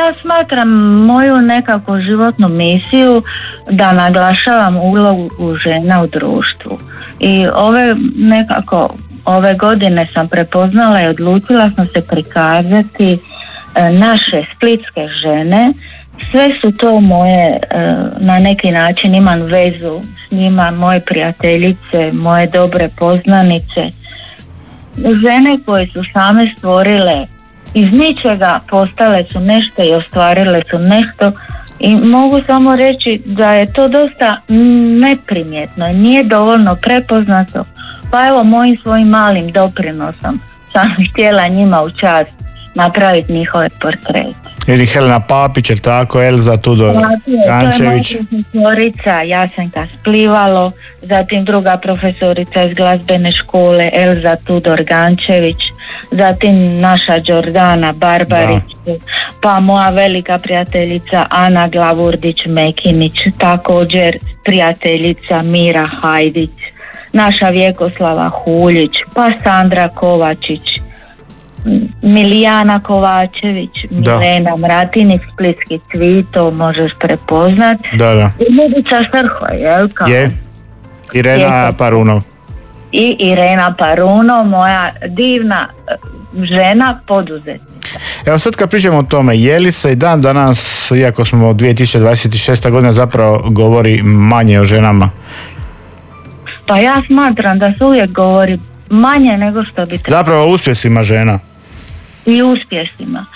ja smatram moju nekako životnu misiju da naglašavam ulogu žena u društvu. I ove godine sam prepoznala i odlučila sam se prikazati naše splitske žene. Sve su to moje, na neki način imam vezu s njima, moje prijateljice, moje dobre poznanice. Žene koje su same stvorile iz ničega, postale su nešto i ostvarile su nešto i mogu samo reći da je to dosta neprimjetno, nije dovoljno prepoznato, pa evo mojim svojim malim doprinosom sam htjela njima u čast napraviti njihove portrete. Ili Helena Papić, ili tako, Elza Tudor Gančević. To je moja profesorica Jasenka Splivalo, zatim druga profesorica iz glazbene škole Elza Tudor Gančević, zatim naša Đordana Barbarić, pa moja velika prijateljica Ana Glavurdić-Mekinić, također prijateljica Mira Hajdić, naša Vjekoslava Huljić, pa Sandra Kovačić, Milijana Kovačević, Milena Mratinić, Splitski cvito, možeš prepoznat. Da. I Ljubica Srhoj, jel? Je. Irena Parunov. I Irena Parunov, moja divna žena poduzetnica. Evo sad kad pričamo o tome, je li se i dan danas, iako smo 2026. godina, zapravo govori manje o ženama? Pa ja smatram da se uvijek govori manje nego što bi trebalo. Zapravo o uspjesima žena. I uspjesima.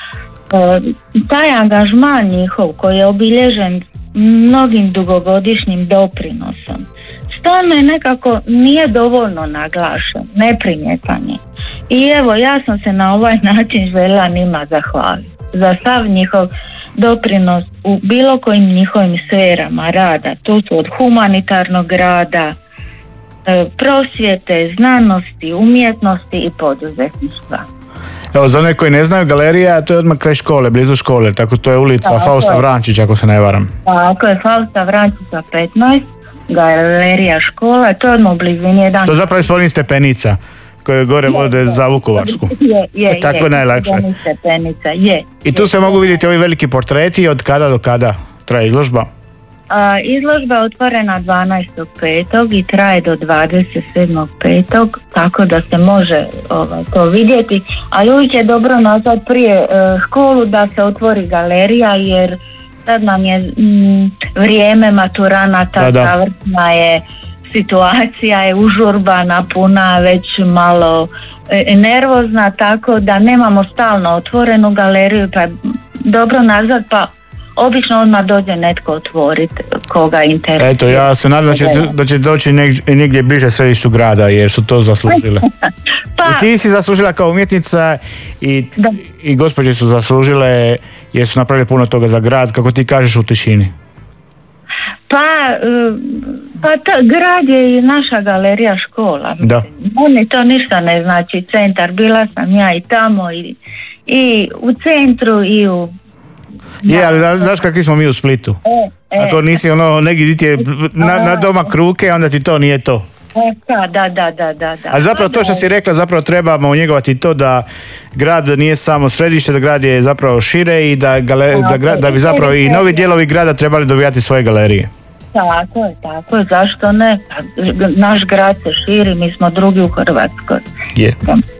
Taj angažman njihov koji je obilježen mnogim dugogodišnjim doprinosom, stvarno nekako nije dovoljno naglašen, neprimjetan je. I evo, ja sam se na ovaj način željela njima zahvaliti za sav njihov doprinos u bilo kojim njihovim sferama rada. Tu su od humanitarnog rada, prosvjete, znanosti, umjetnosti i poduzetništva. Evo, za one koji ne znaju, galerija, to je odmah kraj škole, blizu škole, tako to je ulica Fausta Vrančić, ako se ne varam. Tako je, Fausta Vrančića 15, galerija škola, to je odmah u blizini jedan. To zapravo je stvorni stepenica koje gore vode za Vukovarsku. Tako je najlakše. Stepenica, je. I tu se mogu vidjeti ovi veliki portreti, od kada do kada traje izložba? Izložba je otvorena 12.5. i traje do 27.5. tako da se može to vidjeti, ali uvijek je dobro nazvat prije školu da se otvori galerija, jer sad nam je vrijeme maturanata, završna je situacija, je užurbana, puna, već malo nervozna, tako da nemamo stalno otvorenu galeriju, pa je dobro nazvat, pa obično odmah dođe netko otvoriti koga interesuje. Eto, ja se nadam da će doći negdje bliže središtu grada, jer su to zaslužile. I ti si zaslužila kao umjetnica i gospođe su zaslužile, jer su napravili puno toga za grad, kako ti kažeš, u tišini. Pa grad je i naša galerija škola. Da. Oni to ništa ne znači, centar, bila sam ja i tamo i u centru i u... Je, ali znaš kakvi smo mi u Splitu? Ako nisi negdje gdje ti je na domak ruke, onda ti to nije to. Da. Ali zapravo to što si rekla, zapravo trebamo njegovati to da grad nije samo središte, da grad je zapravo šire i da bi zapravo i novi dijelovi grada trebali dobivati svoje galerije. Tako je, zašto ne? Naš grad se širi, mi smo drugi u Hrvatskoj. Je.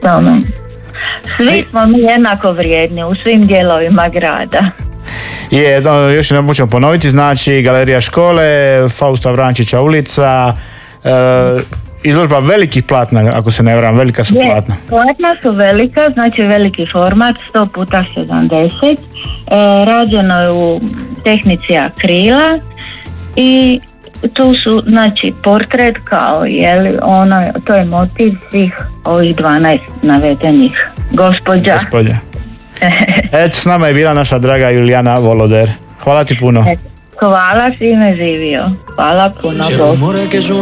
Svi smo mi jednako vrijedni u svim dijelovima grada. Je, još jednom ćemo ponoviti, znači galerija škole, Fausta Vrančića ulica, izložba velikih platna, ako se ne varam, velika su platna. Platna su velika, znači veliki format, 100x70, rađeno je u tehnici akrila i tu su, znači, portret kao, to je motiv svih ovih 12 navedenih gospođa. Eto, s nama je bila naša draga Julijana Voloder. Hvala ti puno. Hvala, svime živio. Hvala puno.